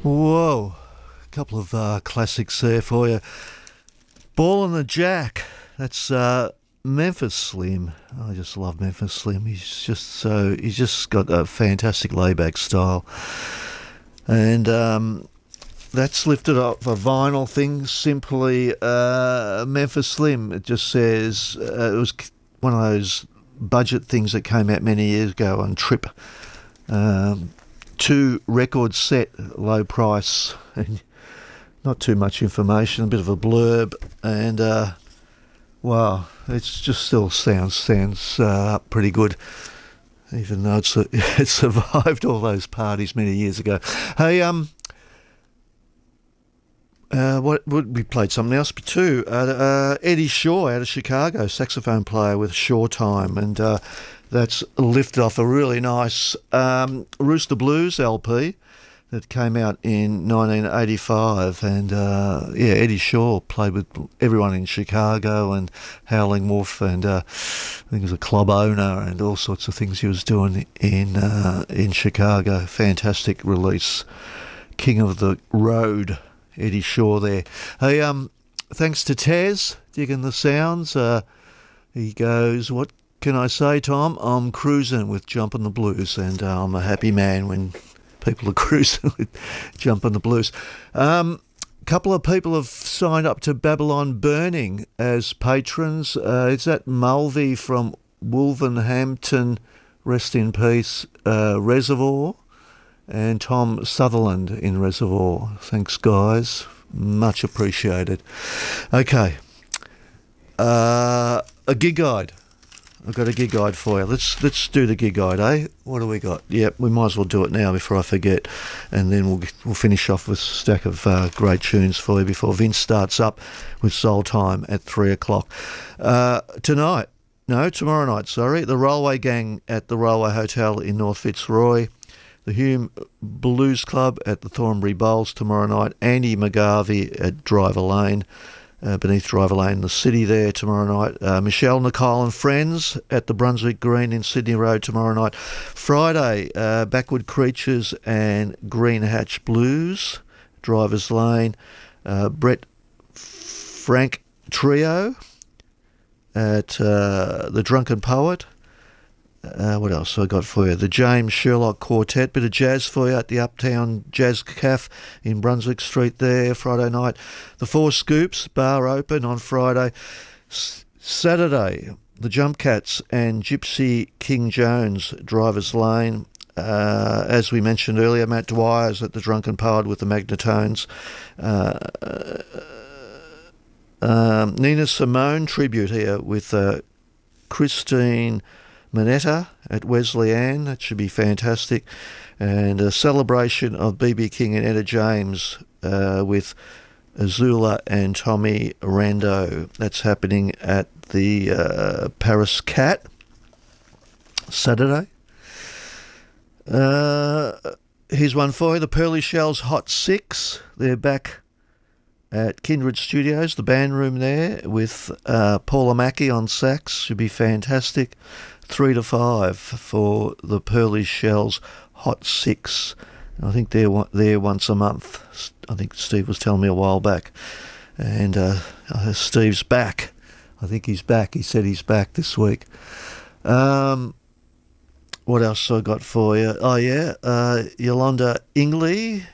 Whoa, a couple of classics there for you. Ball and the Jack. That's Memphis Slim. I just love Memphis Slim. He's just got a fantastic layback style, and that's lifted up a vinyl thing. Simply Memphis Slim. It just says it was one of those budget things that came out many years ago on Trip. 2 record set, low price, and not too much information, a bit of a blurb, and wow, it's just still sounds pretty good, even though it survived all those parties many years ago. Hey, what we played something else too. Eddie Shaw out of Chicago, saxophone player with Shawtime, and that's lifted off a really nice Rooster Blues LP that came out in 1985. And Eddie Shaw played with everyone in Chicago and Howling Wolf, and I think he was a club owner and all sorts of things he was doing in Chicago. Fantastic release, King of the Road, Eddie Shaw there. Hey, thanks to Taz, digging the sounds. He goes, "What can I say, Tom? I'm cruising with Jumpin' the Blues," and I'm a happy man when people are cruising with Jumpin' the Blues. Couple of people have signed up to Babylon Burning as patrons. Is that Mulvey from Wolverhampton, rest in peace, Reservoir, and Tom Sutherland in Reservoir. Thanks, guys. Much appreciated. Okay. A gig guide. I've got a gig guide for you. Let's do the gig guide, eh? What do we got? Yep, we might as well do it now before I forget, and then we'll finish off with a stack of great tunes for you before Vince starts up with Soul Time at 3 o'clock. Tomorrow night, the Railway Gang at the Railway Hotel in North Fitzroy, the Hume Blues Club at the Thornbury Bowls tomorrow night, Andy McGarvey at Driver Lane, beneath Driver Lane in the city there tomorrow night. Michelle, Nicole and friends at the Brunswick Green in Sydney Road tomorrow night. Friday, Backward Creatures and Green Hatch Blues, Drivers Lane. Brett Frank Trio at the Drunken Poet. What else I got for you? The James Sherlock Quartet, bit of jazz for you at the Uptown Jazz Cafe in Brunswick Street there Friday night. The Four Scoops, bar open on Friday. Saturday, the Jump Cats and Gypsy King Jones, Drivers Lane. As we mentioned earlier, Matt Dwyer's at the Drunken Poet with the Magnetones. Nina Simone tribute here with Christine Manetta at Wesleyan. That should be fantastic. And a celebration of B.B. King and Etta James with Azula and Tommy Rando. That's happening at the Paris Cat Saturday. Here's one for you. The Pearly Shells Hot Six. They're back at Kindred Studios, the band room there, with Paula Mackey on sax. Should be fantastic. 3 to 5 for the Pearly Shells Hot Six. I think they're there once a month. I think Steve was telling me a while back. And Steve's back. I think he's back. He said he's back this week. What else I got for you? Oh, yeah. Yolanda Ingley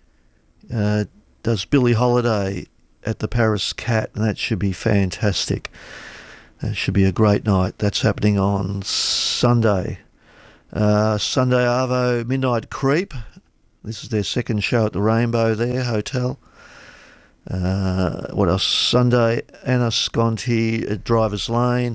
does Billie Holiday at the Paris Cat, and that should be fantastic. It should be a great night. That's happening on Sunday. Sunday Arvo Midnight Creep. This is their second show at the Rainbow there, Hotel. What else? Sunday, Anna Sconti at Drivers Lane.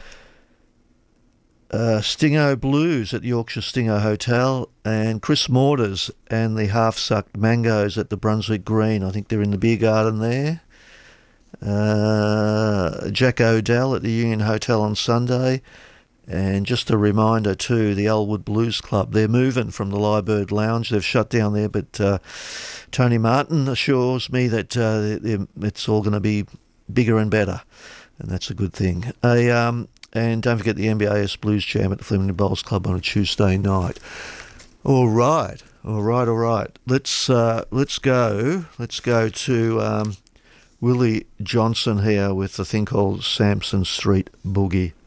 Stingo Blues at the Yorkshire Stingo Hotel. And Chris Mortars and the Half-Sucked Mangoes at the Brunswick Green. I think they're in the beer garden there. Jack O'Dell at the Union Hotel on Sunday. And just a reminder too, the Elwood Blues Club, they're moving from the Lyrebird Lounge. They've shut down there, but Tony Martin assures me that it's all going to be bigger and better, and that's a good thing. And don't forget the MBAS Blues Jam at the Flemington Bowls Club on a Tuesday night. All right. All right, all right. Let's go. Let's go to Willie Johnson here with a thing called Samson Street Boogie.